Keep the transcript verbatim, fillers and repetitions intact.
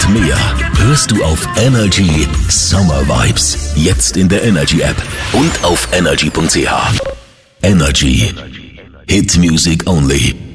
und mehr hörst du auf Energy Summer Vibes. Jetzt in der Energy App und auf energy punkt c h. Energy. Hit Music Only.